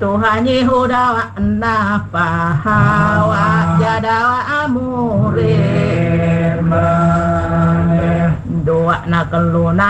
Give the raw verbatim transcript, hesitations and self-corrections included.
Tuhanyi hudawa na pahawa jadawa amure doa na keluna